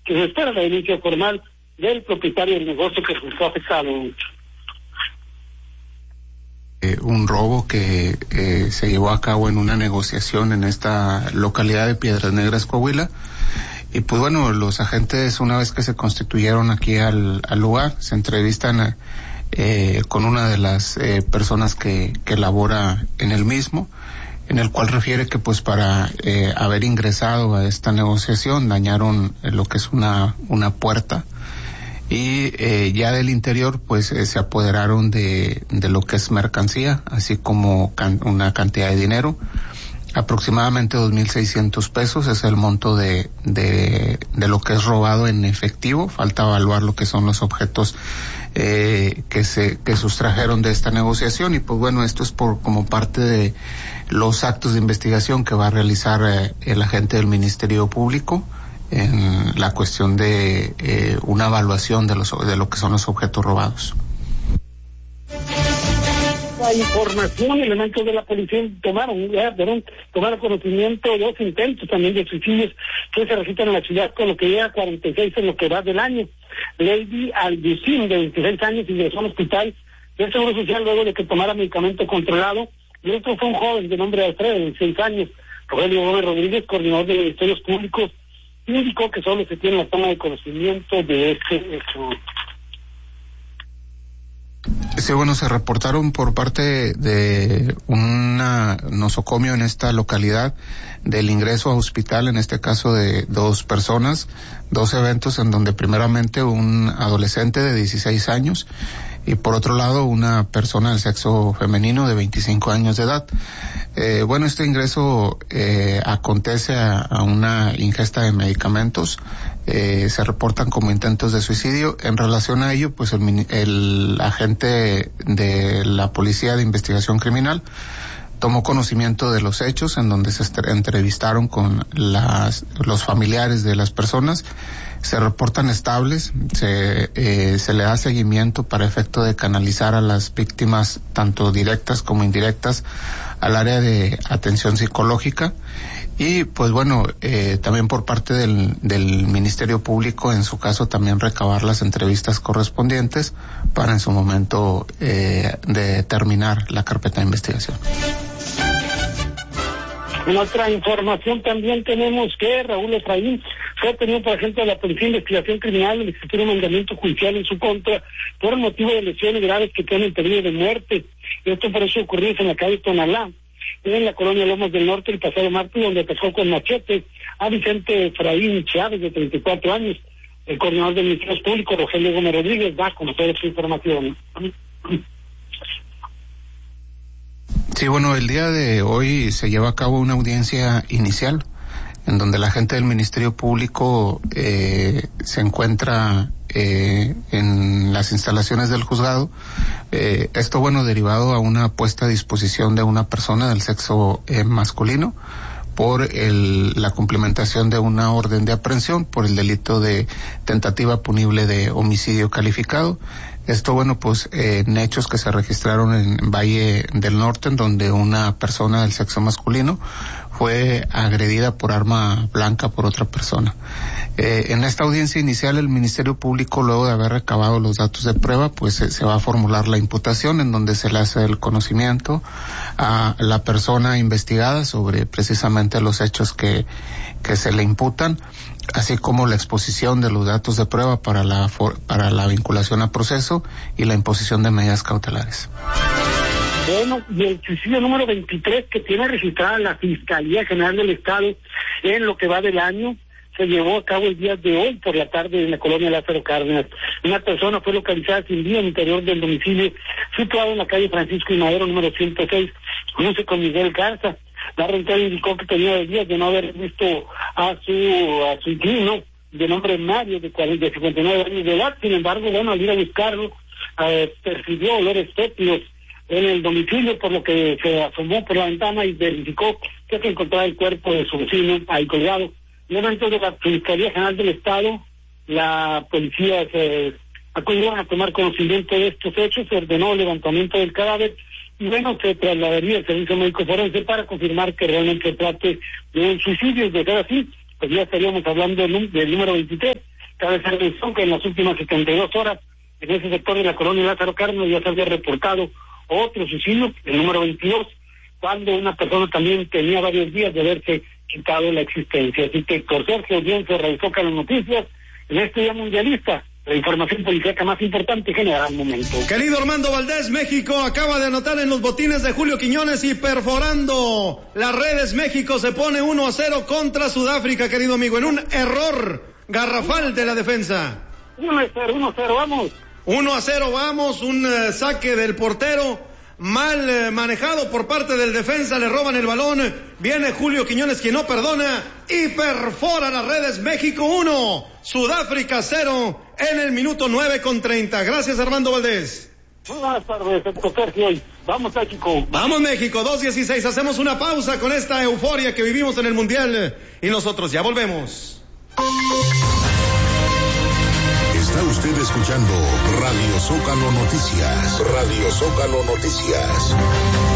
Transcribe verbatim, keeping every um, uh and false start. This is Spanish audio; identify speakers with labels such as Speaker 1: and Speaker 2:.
Speaker 1: que se espera la denuncia formal del propietario del negocio que resultó afectado.
Speaker 2: Eh, un robo que eh, se llevó a cabo en una negociación en esta localidad de Piedras Negras, Coahuila. Y pues bueno, los agentes, una vez que se constituyeron aquí al, al lugar, se entrevistan eh, con una de las eh, personas que, que labora en el mismo, en el cual refiere que pues para eh, haber ingresado a esta negociación dañaron eh, lo que es una, una puerta, y eh, ya del interior pues eh, se apoderaron de, de lo que es mercancía, así como can, una cantidad de dinero. Aproximadamente dos mil seiscientos pesos es el monto de, de, de lo que es robado en efectivo. Falta evaluar lo que son los objetos eh, que se, que sustrajeron de esta negociación, y pues bueno, esto es por, como parte de los actos de investigación que va a realizar eh, el agente del Ministerio Público en la cuestión de eh, una evaluación de los, de lo que son los objetos robados.
Speaker 1: La información, elementos de la policía tomaron, ya, perdón, tomaron conocimiento de dos intentos también de suicidios que se registran en la ciudad, con lo que llega a cuarenta y seis en lo que va del año. Lady Albucín, de veintiséis años, ingresó al hospital del Seguro Social luego de que tomara medicamento controlado, y otro fue un joven de nombre Alfredo, de veintiséis años. Rogelio Gómez Rodríguez, coordinador de Ministerios Públicos, indicó que solo se tiene la toma de conocimiento de este hecho.
Speaker 2: Sí, bueno, se reportaron por parte de una nosocomio en esta localidad del ingreso a hospital, en este caso de dos personas, dos eventos en donde primeramente un adolescente de dieciséis años y por otro lado una persona del sexo femenino de veinticinco años de edad. Eh, bueno, este ingreso eh, acontece a, a una ingesta de medicamentos. Eh, se reportan como intentos de suicidio. En relación a ello, pues el, el agente de la Policía de Investigación Criminal tomó conocimiento de los hechos, en donde se entrevistaron con las, los familiares de las personas. Se reportan estables, se, eh, se le da seguimiento para efecto de canalizar a las víctimas, tanto directas como indirectas, al área de atención psicológica. Y pues bueno, eh, también por parte del, del Ministerio Público, en su caso también recabar las entrevistas correspondientes para en su momento eh, determinar la carpeta de investigación.
Speaker 1: En otra información también tenemos que Raúl Efraín fue detenido por agente de la Policía de Investigación Criminal, le existió un mandamiento judicial en su contra por el motivo de lesiones graves que tienen peligro de muerte. Esto por eso ocurrió en la calle Tonalá, en la colonia Lomas del Norte, el pasado martes, donde atacó con machete a Vicente Efraín Chávez, de treinta y cuatro años. El coordinador del Ministerio Público, Rogelio Gómez Rodríguez, da a conocer esta información.
Speaker 2: Sí, bueno, el día de hoy se lleva a cabo una audiencia inicial en donde la gente del Ministerio Público eh, se encuentra eh, en las instalaciones del juzgado. Eh, esto, bueno, derivado a una puesta a disposición de una persona del sexo eh, masculino por el, la cumplimentación de una orden de aprehensión por el delito de tentativa punible de homicidio calificado. Esto, bueno, pues eh, en hechos que se registraron en Valle del Norte, en donde una persona del sexo masculino fue agredida por arma blanca por otra persona. Eh, en esta audiencia inicial, el Ministerio Público, luego de haber recabado los datos de prueba, pues eh, se va a formular la imputación, en donde se le hace el conocimiento a la persona investigada sobre precisamente los hechos que, que se le imputan, así como la exposición de los datos de prueba para la for, para la vinculación a proceso y la imposición de medidas cautelares.
Speaker 1: Bueno, y el suicidio número veintitrés que tiene registrada la Fiscalía General del Estado en lo que va del año, se llevó a cabo el día de hoy por la tarde en la colonia Lázaro Cárdenas. Una persona fue localizada sin vida en el interior del domicilio, situado en la calle Francisco y Madero, número ciento seis, cruce con Miguel Garza. La rentera indicó que tenía días de no haber visto a su a su inquilino, de nombre Mario, de, de cincuenta y nueve años de edad. Sin embargo, bueno, al ir a buscarlo, eh, percibió olores fétidos en el domicilio, por lo que se asomó por la ventana y verificó que se encontraba el cuerpo de su vecino ahí colgado. Elementos de la Fiscalía General del Estado, la policía se acudieron a tomar conocimiento de estos hechos, se ordenó el levantamiento del cadáver y bueno, se trasladaría al Servicio Médico Forense para confirmar que realmente se trate de un suicidio. De ser así, pues ya estaríamos hablando del número veintitrés, Cabe ser mención que en las últimas setenta y dos horas, en ese sector de la colonia Lázaro Cárdenas ya se había reportado otro suicidio, el número veintidós, cuando una persona también tenía varios días de haberse quitado la existencia. Así que, por Sergio, bien se reenfoca las noticias en este día mundialista. La información policíaca más importante genera al momento.
Speaker 3: Querido Armando Valdés, México acaba de anotar en los botines de Julio Quiñones y perforando las redes. México se pone uno a cero contra Sudáfrica, querido amigo, en un error garrafal de la defensa.
Speaker 1: uno a cero, uno a cero, vamos.
Speaker 3: uno a cero, vamos, un uh, saque del portero mal uh, manejado por parte del defensa, le roban el balón, viene Julio Quiñones quien no perdona y perfora las redes. México uno, Sudáfrica cero en el minuto nueve con treinta. Gracias, Armando Valdés.
Speaker 1: Buenas tardes, Sergio. Vamos, México.
Speaker 3: Vamos, México, dos dieciséis. Hacemos una pausa con esta euforia que vivimos en el Mundial y nosotros ya volvemos.
Speaker 4: Está usted escuchando Radio Zócalo Noticias. Radio Zócalo Noticias.